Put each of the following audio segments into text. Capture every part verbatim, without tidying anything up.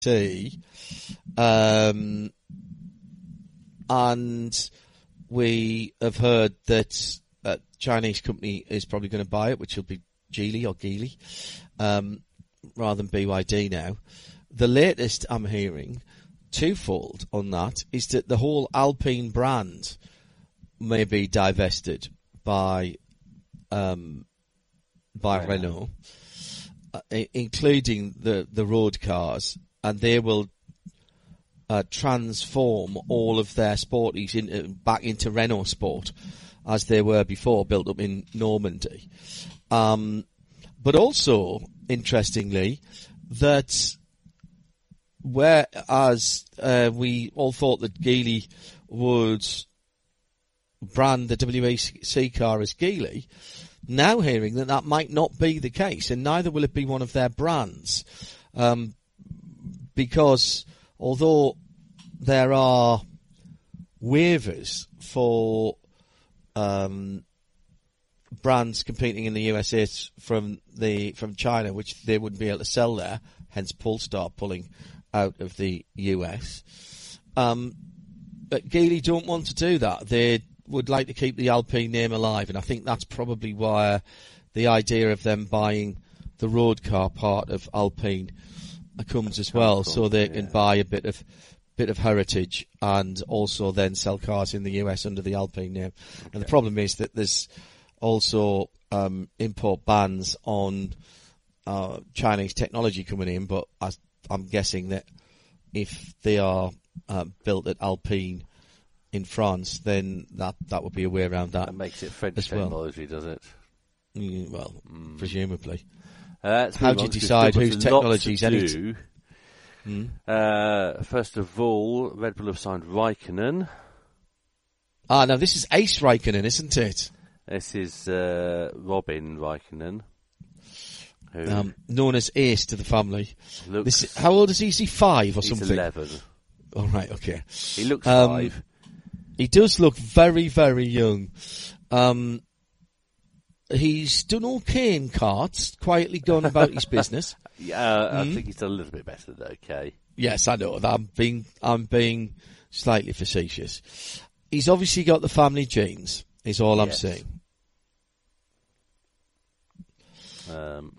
see, um, and we have heard that a Chinese company is probably going to buy it, which will be Geely or Geely, um, rather than B Y D now. The latest I'm hearing, twofold on that, is that the whole Alpine brand may be divested by um, by Right. Renault, uh, including the, the road cars, and they will uh, transform all of their sporties into, back into Renault Sport, as they were before, built up in Normandy. Um, but also, interestingly, that whereas uh, we all thought that Geely would brand the W E C car as Geely, now hearing that that might not be the case, and neither will it be one of their brands, um, because although there are waivers for um, brands competing in the U S A from the from China, which they wouldn't be able to sell there, hence Polestar pulling out of the U S. Um, but Geely don't want to do that. They would like to keep the Alpine name alive, and I think that's probably why the idea of them buying the road car part of Alpine comes as well, so they can buy a bit of bit of heritage and also then sell cars in the U S under the Alpine name. Okay. And the problem is that there's also um, import bans on uh, Chinese technology coming in, but I, I'm guessing that if they are uh, built at Alpine in France, then that, that would be a way around that. That makes it French as well. technology, does it? Mm, well, mm. presumably. Uh, How do you decide whose technology is any? Mm. Uh, first of all, Red Bull have signed Raikkonen. Ah, now this is Ace Raikkonen, isn't it? This is uh, Robin Raikkonen, who um, known as Ace to the family. Looks, this, how old is he? Is he five or he's something? eleven. All right, okay. He looks um, five. He does look very, very young. Um, he's done okay in karts, quietly gone about his business. Yeah, uh, mm. I think he's done a little bit better than okay. Yes, I know. I'm being, I'm being slightly facetious. He's obviously got the family genes, is all yes. I'm saying. Um,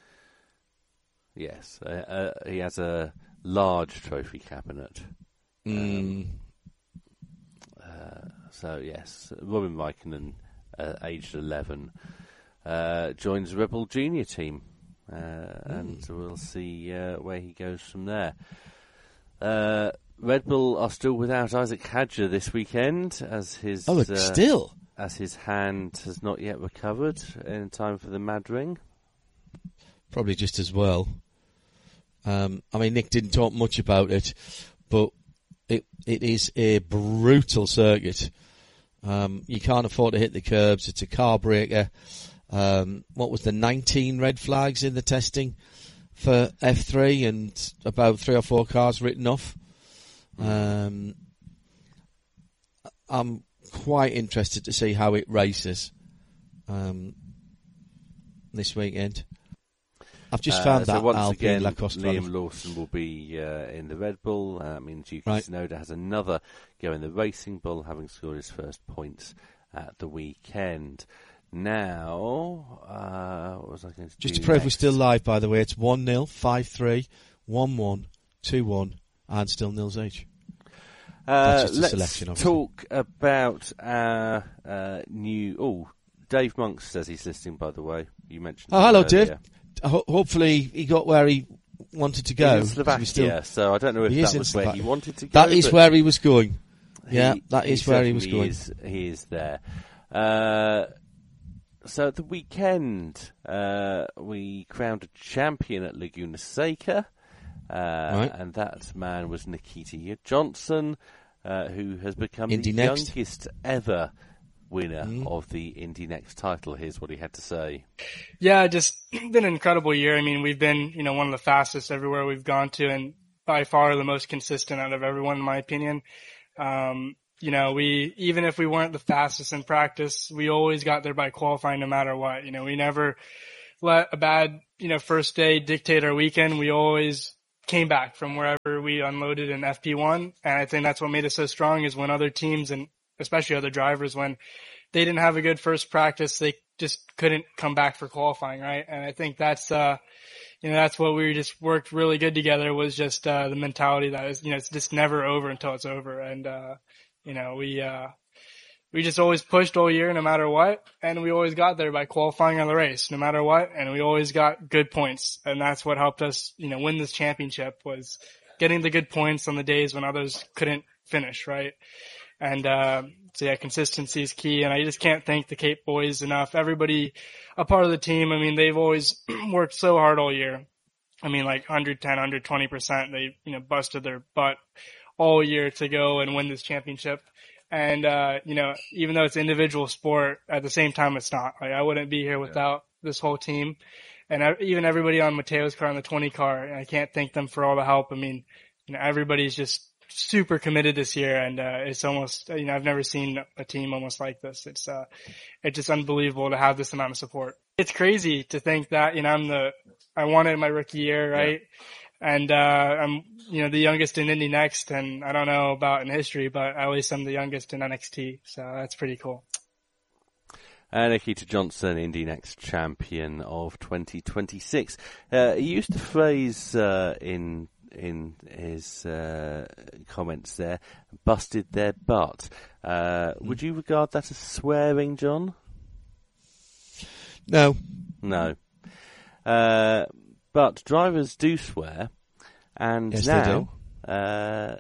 yes, uh, uh, he has a large trophy cabinet. Mm. Um, uh, so, yes, Robin Raikkonen, uh, aged eleven, uh, joins the Red Bull Junior team. Uh, mm. And we'll see uh, where he goes from there. Uh, Red Bull are still without Isaac Hadjar this weekend, as his oh, uh, still as his hand has not yet recovered in time for the Mad Ring. Probably just as well. Um, I mean, Nick didn't talk much about it, but it it is a brutal circuit. Um, you can't afford to hit the curbs. It's a car breaker. Um, what was the nineteen red flags in the testing for F three, and about three or four cars written off. Um, I'm quite interested to see how it races um, this weekend. I've just found uh, that so once Alpine again, Lacoste Liam Lawson will be uh, in the Red Bull. Uh, that means Yuki right. Tsunoda has another go in the Racing Bull, having scored his first points at the weekend. Now, uh, what was I going to Just do to prove next? we're still live, by the way, it's one nil, five three, one one, two one, and still nils each. Uh, That's just a let's selection, obviously. talk about our uh, new... Oh, Dave Monks says he's listening, by the way. You mentioned Oh, hello, earlier. Dave. Ho- hopefully he got where he wanted to go. He's in Slovakia, still... so I don't know if he that was where Slovak- he wanted to go. That is where he was going. Yeah, he, that is he where he was going. Is, he is there. Uh, so at the weekend, uh, we crowned a champion at Laguna Seca, uh, right. and that man was Nikita Johnson, uh, who has become Indy the Next. youngest ever winner mm. of the Indy Next title. Here's what he had to say. Yeah, just been an incredible year. I mean, we've been, you know, one of the fastest everywhere we've gone to, and by far the most consistent out of everyone, in my opinion. Um, you know, we, even if we weren't the fastest in practice, we always got there by qualifying no matter what. You know, we never let a bad, you know, first day dictate our weekend. We always came back from wherever we unloaded in F P one. And I think that's what made us so strong is when other teams and especially other drivers, when they didn't have a good first practice, they just couldn't come back for qualifying, right? And I think that's, uh, you know, that's what we just worked really good together was just, uh, the mentality that is, you know, it's just never over until it's over. And, uh, you know, we, uh, we just always pushed all year no matter what. And we always got there by qualifying on the race no matter what. And we always got good points. And that's what helped us, you know, win this championship was getting the good points on the days when others couldn't finish, right? And, uh, so yeah, consistency is key. And I just can't thank the Cape boys enough. Everybody, a part of the team, I mean, they've always worked so hard all year. I mean, like one hundred ten, one hundred twenty percent. They, you know, busted their butt all year to go and win this championship. And, uh, you know, even though it's individual sport, at the same time, it's not. Like, I wouldn't be here without this whole team. And I, even everybody on Mateo's car, on the twenty car, and I can't thank them for all the help. I mean, you know, everybody's just super committed this year, and uh it's almost, you know, I've never seen a team almost like this. It's uh it's just unbelievable to have this amount of support. It's crazy to think that, you know, I'm the I won it in my rookie year, right? Yeah. And uh I'm, you know, the youngest in Indy Next, and I don't know about in history, but at least I'm the youngest in N X T, so that's pretty cool. And Nikita Johnson, Indy Next champion of twenty twenty-six. Uh, he used a phrase uh, in in his uh, comments there, busted their butt. Uh, mm. Would you regard that as swearing, John? No. No. Uh, but drivers do swear, and yes, now uh,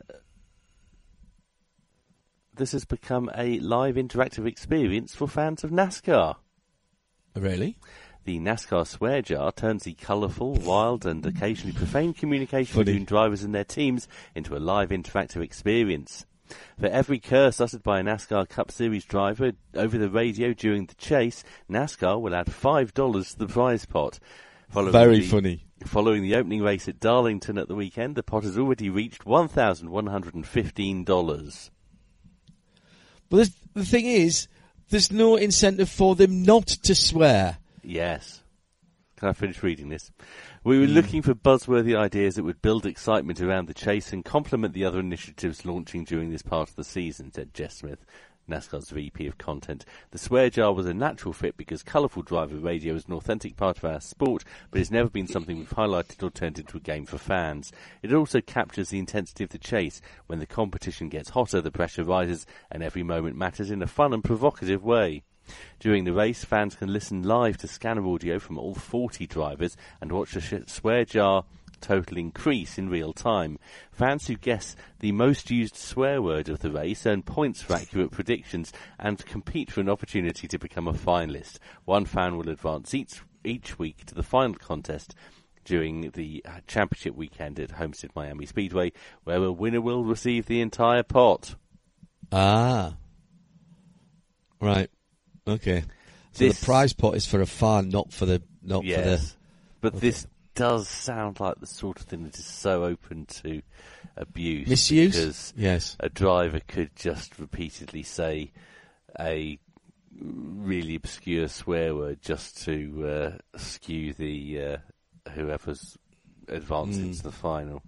this has become a live interactive experience for fans of NASCAR. Really? The NASCAR swear jar turns the colourful, wild and occasionally profane communication Funny. between drivers and their teams into a live interactive experience. For every curse uttered by a NASCAR Cup Series driver over the radio during the chase, NASCAR will add five dollars to the prize pot. Following Very the, funny. Following the opening race at Darlington at the weekend, the pot has already reached one thousand one hundred fifteen dollars. But the thing is, there's no incentive for them not to swear. Yes. Can I finish reading this? We were mm. looking for buzzworthy ideas that would build excitement around the chase and complement the other initiatives launching during this part of the season, said Jess Smith, NASCAR's V P of Content. The swear jar was a natural fit because colourful driver radio is an authentic part of our sport, but it's never been something we've highlighted or turned into a game for fans. It also captures the intensity of the chase. When the competition gets hotter, the pressure rises, and every moment matters in a fun and provocative way. During the race, fans can listen live to scanner audio from all forty drivers and watch the sh- swear jar total increase in real time. Fans who guess the most used swear word of the race earn points for accurate predictions and compete for an opportunity to become a finalist. One fan will advance each each week to the final contest during the uh, championship weekend at Homestead Miami Speedway, where a winner will receive the entire pot. Ah. Right. Okay. So this, the prize pot is for a fan, not for the not yes, for the. But okay. This does sound like the sort of thing that is so open to abuse. Misuse? Because yes. A driver could just repeatedly say a really obscure swear word just to uh, skew the uh, whoever's advancing mm. to the final.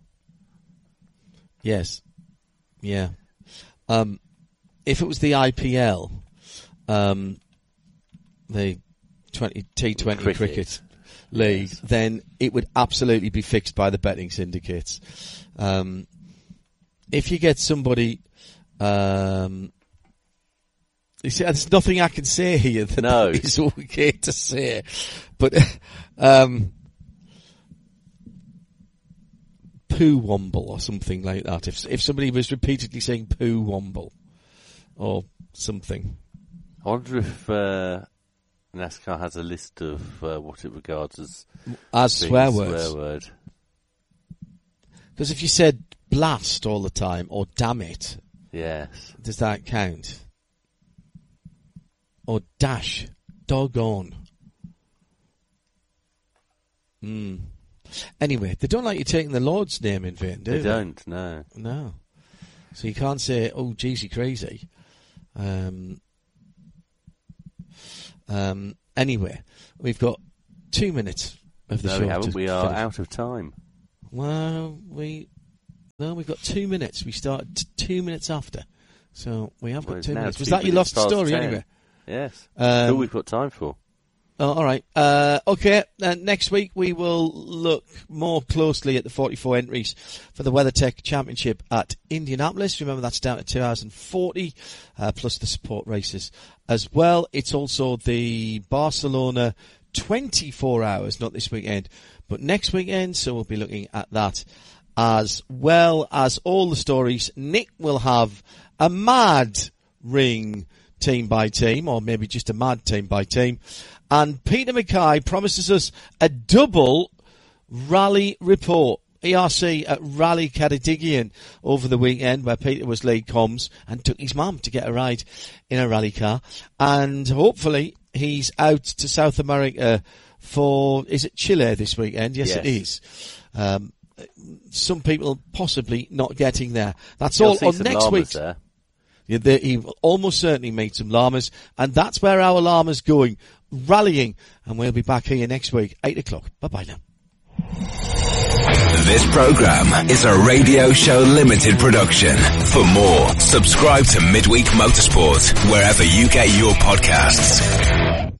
Yes. Yeah. Um, if it was the I P L, um, the twenty T twenty cricket. cricket league, yes. Then it would absolutely be fixed by the betting syndicates. Um, if you get somebody, um, you see, there's nothing I can say here that no. is okay to say, but um, poo womble or something like that. If if somebody was repeatedly saying poo womble or something, I wonder if. Uh NASCAR has a list of uh, what it regards as as swear words. Swear word. Because if you said blast all the time or damn it, yes, does that count? Or dash, doggone. Hmm. Anyway, they don't like you taking the Lord's name in vain, do they? They don't. No. No. So you can't say, "Oh, geez, you crazy." Um. Um, anyway, we've got two minutes of the no, show. we haven't. To we are finish. out of time. Well, we no, we've got two minutes. We start t- two minutes after, so we have got Well, two now minutes. Was two that your minutes lost past story ten. anyway? Yes. Um, That's all we've got time for. Oh, all right. Uh, okay. Uh, next week we will look more closely at the forty-four entries for the WeatherTech Championship at Indianapolis. Remember, that's down to two hours and forty, uh, plus the support races as well. It's also the Barcelona twenty-four hours, not this weekend, but next weekend. So we'll be looking at that as well as all the stories. Nick will have a mad ring team by team, or maybe just a mad team by team. And Peter Mackay promises us a double rally report. E R C at Rally Ceredigion over the weekend, where Peter was lead comms and took his mum to get a ride in a rally car. And hopefully he's out to South America for, is it Chile this weekend? Yes, yes. it is. Um, some people possibly not getting there. That's You'll all see on some next llamas week. there. Yeah, they, he will almost certainly meet some llamas, and that's where our llama's going, rallying, and we'll be back here next week, eight o'clock. Bye-bye now. This program is a Radio Show Limited production. For more, subscribe to Midweek Motorsport wherever you get your podcasts.